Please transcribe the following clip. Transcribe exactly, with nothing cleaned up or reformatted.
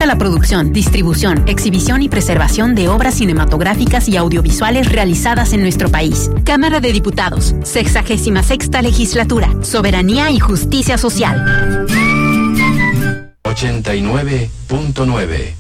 la producción, distribución, exhibición y preservación de obras cinematográficas y audiovisuales realizadas en nuestro país. Cámara de Diputados, sexagésima sexta Legislatura, Soberanía y Justicia Social. ochenta y nueve punto nueve